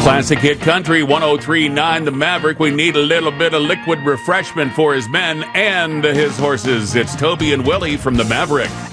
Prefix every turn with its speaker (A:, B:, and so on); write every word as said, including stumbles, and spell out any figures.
A: Classic Hit Country one oh three point nine The Maverick. We need a little bit of liquid refreshment for his men and his horses. It's Toby and Willie from The Maverick.